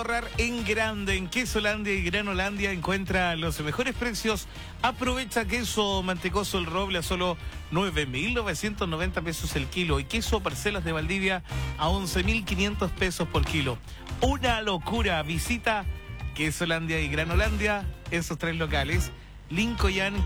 ahorrar en grande. En Quesolandia y Granolandia encuentra los mejores precios. Aprovecha queso mantecoso El Roble a solo 9.990 pesos el kilo. Y queso Parcelas de Valdivia a 11.500 pesos por kilo. Una locura. Visita Quesolandia y Granolandia en sus tres locales. Lincoln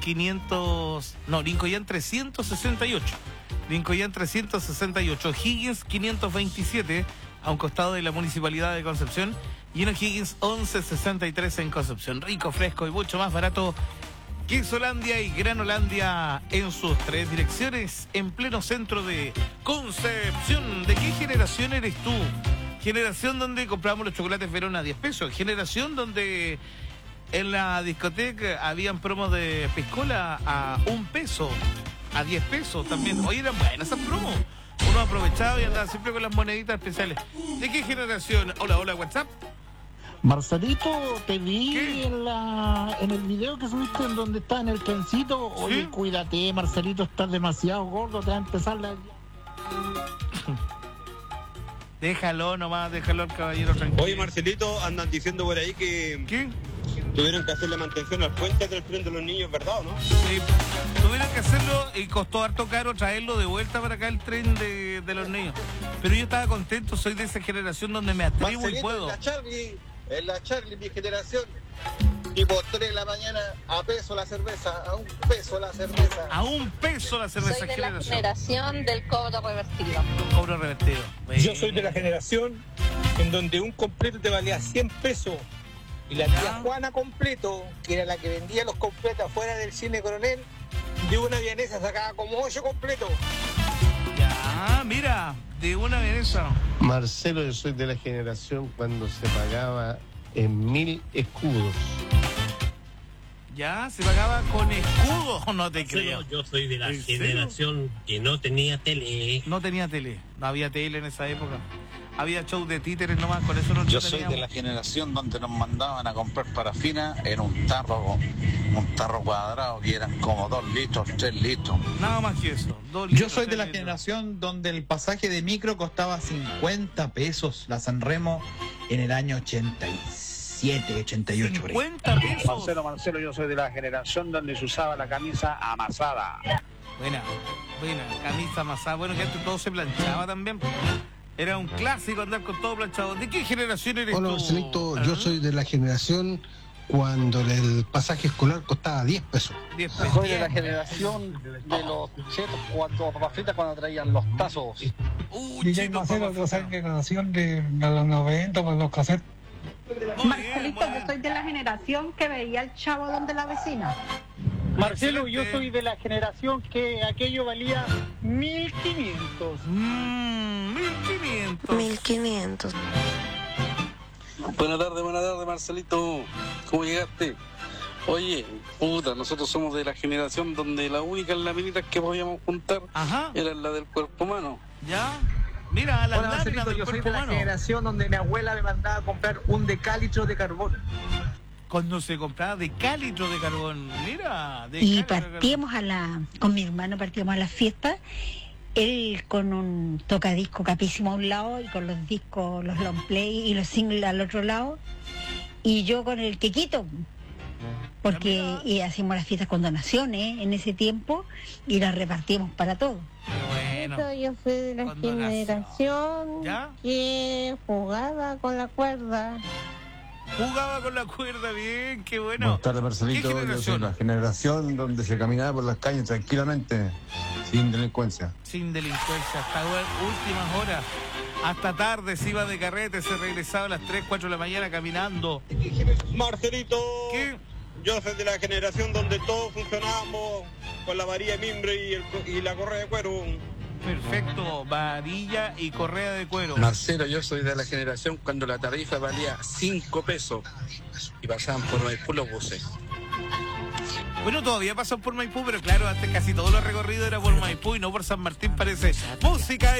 368. Lincoln 368. Higgins 527, a un costado de la Municipalidad de Concepción. Y en Higgins 1163 en Concepción. Rico, fresco y mucho más barato. Quesolandia y Granolandia en sus tres direcciones, en pleno centro de Concepción. ¿De qué generación eres tú? Generación donde compramos los chocolates Verona a 10 pesos. Generación donde en la discoteca habían promos de piscola a 1 peso, a 10 pesos también. Oye, eran buenas esas promos. Uno aprovechaba y andaba siempre con las moneditas especiales. ¿De qué generación? Hola, WhatsApp. Marcelito, te vi en el video que subiste en donde está en el trencito. Oye, ¿sí? Cuídate, Marcelito, estás demasiado gordo, te va a empezar la... Déjalo nomás, déjalo al caballero tranquilo. Oye, Marcelito, andan diciendo por ahí que... ¿Qué? Tuvieron que hacerle mantención al puente del tren de los niños, ¿verdad o no? Sí, tuvieron que hacerlo y costó harto caro traerlo de vuelta para acá el tren de los niños. Pero yo estaba contento, soy de esa generación donde me atrevo Marcelito, y puedo. En la Charlie, mi generación, tipo 3 de la mañana, a peso la cerveza, a 1 peso la cerveza. A 1 peso la cerveza. Soy de la generación del cobro revertido. Cobro revertido. Yo soy de la generación en donde un completo te valía 100 pesos. Y la tía Juana completo, que era la que vendía los completos afuera del cine Coronel, de una vienesa sacaba como 8 completos. Ya, mira, de una vienesa. Marcelo, yo soy de la generación cuando se pagaba en 1000 escudos. Ya, se pagaba con escudos, no te creo. Yo soy de la generación que no tenía tele. No tenía tele, no había tele en esa época. Había show de títeres nomás, con eso no. Yo soy de la generación donde nos mandaban a comprar parafina en un tarro cuadrado que eran como 2 litros, 3 litros. Nada más que eso. 2 litros, yo soy de la generación donde el pasaje de micro costaba 50 pesos, la Sanremo, en el año 87, 88. 50 pesos. Marcelo, yo soy de la generación donde se usaba la camisa amasada. Buena, camisa amasada. Bueno, que antes todo se planchaba también. Era un clásico andar con todo planchado. ¿De qué generación eres tú? Hola, Marcelito, yo soy de la generación cuando el pasaje escolar costaba 10 pesos. 10 pesos. Soy de la generación de los chetos cuando traían los tazos. DJ Marcelo, yo soy de la generación de los 90 con los cassettes. Marcelito, yo soy de la generación que veía el Chavo donde la vecina. Marcelo, yo soy de la generación que aquello valía 1.500. 1.500. Buenas tardes, Marcelito. ¿Cómo llegaste? Oye, nosotros somos de la generación donde la única laminita que podíamos juntar era la del cuerpo humano. ¿Ya? Mira, la lámina del yo soy cuerpo de la humano. generación donde mi abuela me mandaba a comprar un decalitro de carbón. Cuando se compraba decalitro de carbón, mira. Y partíamos con mi hermano partíamos a la fiesta, él con un tocadisco capísimo a un lado y con los discos, los long play y los singles al otro lado, y yo con el quequito, porque hacíamos las fiestas con donaciones en ese tiempo y las repartíamos para todos. Bueno, yo soy de la generación que jugaba con la cuerda. Jugaba con la cuerda, bien, qué bueno. Buenas tardes, Marcelito. Yo soy la generación donde se caminaba por las calles tranquilamente, sin delincuencia. Sin delincuencia, hasta últimas horas. Hasta tarde se iba de carrete, se regresaba a las 3, 4 de la mañana caminando. Marcelito, ¿qué? Yo soy de la generación donde todos funcionábamos con la varilla de mimbre y la correa de cuero. Perfecto, varilla y correa de cuero. Marcelo, yo soy de la generación cuando la tarifa valía 5 pesos y pasaban por Maipú los buses. Bueno, todavía pasan por Maipú, pero claro, antes casi todos los recorridos era por Maipú y no por San Martín, parece. Música